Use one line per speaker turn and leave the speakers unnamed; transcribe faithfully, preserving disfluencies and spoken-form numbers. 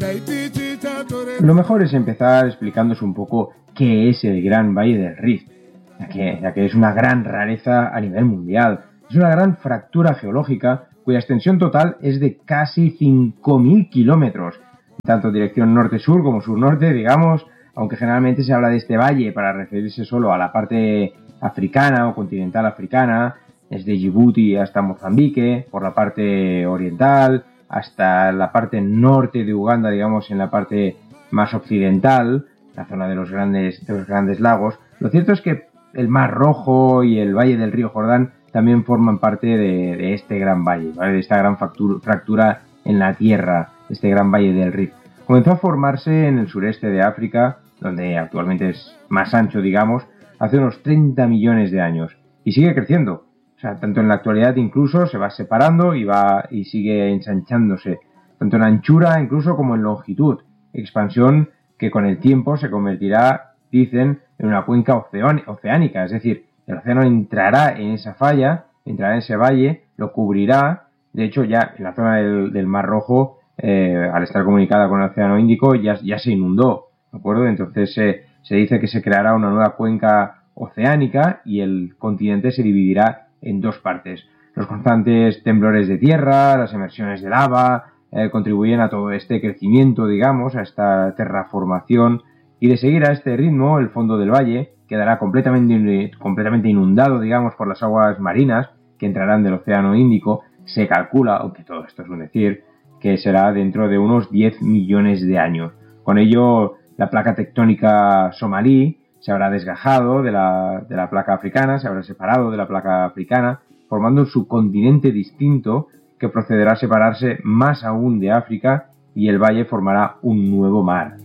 Lo mejor es empezar explicándose un poco qué es el Gran Valle del Rift, ya que, ya que es una gran rareza a nivel mundial. Es una gran fractura geológica cuya extensión total es de casi cinco mil kilómetros, tanto dirección norte-sur como sur-norte, digamos, aunque generalmente se habla de este valle para referirse solo a la parte africana o continental africana, desde Djibouti hasta Mozambique, por la parte oriental, hasta la parte norte de Uganda, digamos, en la parte más occidental, la zona de los grandes, de los grandes lagos. Lo cierto es que el Mar Rojo y el Valle del Río Jordán también forman parte de, de este gran valle, ¿vale? De esta gran fractura, fractura en la tierra, este gran valle del Rift. Comenzó a formarse en el sureste de África, donde actualmente es más ancho, digamos, hace unos treinta millones de años, y sigue creciendo. O sea, tanto en la actualidad incluso se va separando y va y sigue ensanchándose, tanto en anchura incluso como en longitud, expansión que con el tiempo se convertirá, dicen, en una cuenca oceánica, es decir, el océano entrará en esa falla, entrará en ese valle, lo cubrirá. De hecho, ya en la zona del, del Mar Rojo, eh, al estar comunicada con el Océano Índico, ya, ya se inundó, ¿de acuerdo? Entonces eh, se dice que se creará una nueva cuenca oceánica y el continente se dividirá en dos partes. Los constantes temblores de tierra, las emersiones de lava, eh, contribuyen a todo este crecimiento, digamos, a esta terraformación, y de seguir a este ritmo, el fondo del valle quedará completamente, completamente inundado, digamos, por las aguas marinas que entrarán del Océano Índico. Se calcula, aunque todo esto es un decir, que será dentro de unos diez millones de años. Con ello, la placa tectónica somalí se habrá desgajado de la, de la placa africana, se habrá separado de la placa africana, formando un subcontinente distinto que procederá a separarse más aún de África, y el valle formará un nuevo mar.